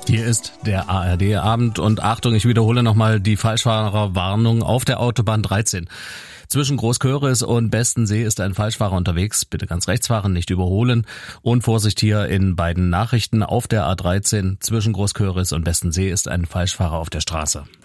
Hier ist der ARD-Abend und Achtung, ich wiederhole nochmal die Falschfahrerwarnung auf der Autobahn 13. Zwischen Großköris und Bestensee ist ein Falschfahrer unterwegs. Bitte ganz rechts fahren, nicht überholen. Und Vorsicht hier in beiden Nachrichten auf der A13. Zwischen Großköris und Bestensee ist ein Falschfahrer auf der Straße.